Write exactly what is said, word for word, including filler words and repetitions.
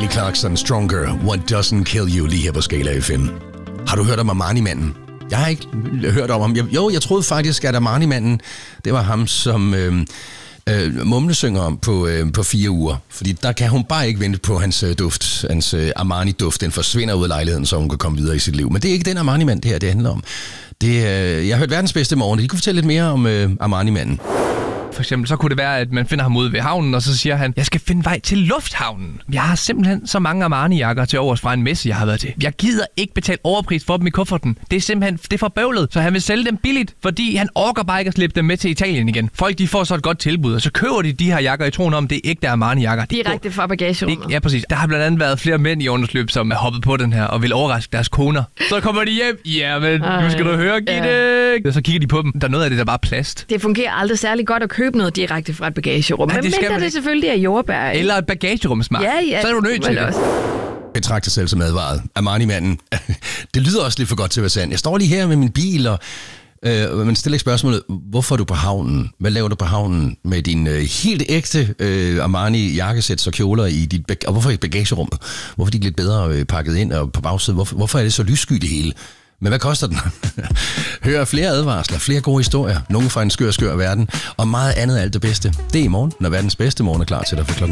Kelly Clarkson, Stronger, What Doesn't Kill You, lige her på Skala F M. Har du hørt om Armani-manden? Jeg har ikke hørt om ham. Jeg, jo, jeg troede faktisk, at Armani-manden, det var ham, som øh, øh, mumlesynger om på, øh, på fire uger. Fordi der kan hun bare ikke vente på hans øh, duft, hans øh, Armani-duft. Den forsvinder ud af lejligheden, så hun kan komme videre i sit liv. Men det er ikke den Armani-mand, det her det handler om. Det, øh, jeg har hørt verdens bedste morgen. De kunne fortælle lidt mere om øh, Armani-manden. For eksempel, så kunne det være, at man finder ham ude ved havnen, og så siger han, jeg skal finde vej til lufthavnen. Jeg har simpelthen så mange Armani-jakker til overs fra en messe, jeg har været til. Jeg gider ikke betale overpris for dem i kufferten. Det er simpelthen det er for bøvlet, så han vil sælge dem billigt, fordi han orker bare ikke at slippe dem med til Italien igen. Folk, de får så et godt tilbud, og så køber de de her jakker i troen om, det er ægte Armani-jakker. Direkte fra bagagerummet. Ja, præcis. Der har blandt andet været flere mænd i undersløb, som er hoppet på den her og vil overraske deres koner. Så kommer de hjem. Ja, men Ej, nu skal du høre, Gitte. Ja. Og så kigger de på dem. Der er noget af det, der bare er plast. Det fungerer aldrig særlig godt at købe noget direkte fra et bagagerum. Nej, Men det skal mindre man det ikke. selvfølgelig er jordbær. Eller et bagagerumsmark. Ja, ja. Så er du nødt til det. Betragt dig selv som advaret. Armani-manden. Det lyder også lidt for godt til at være sandt. Jeg står lige her med min bil, og øh, man stiller ikke spørgsmålet, hvorfor er du på havnen? Hvad laver du på havnen med din øh, helt ægte øh, Armani-jakkesæt og kjoler i dit bag- og hvorfor i bagagerummet? Hvorfor er de ikke lidt bedre øh, pakket ind og på bagsiden? Hvorfor, hvorfor er det så lyssky det hele? Men hvad koster den? Hør flere advarsler, flere gode historier, nogle fra en skør, skør verden, og meget andet af alt det bedste. Det er i morgen, når verdens bedste morgen er klar til dig for klokken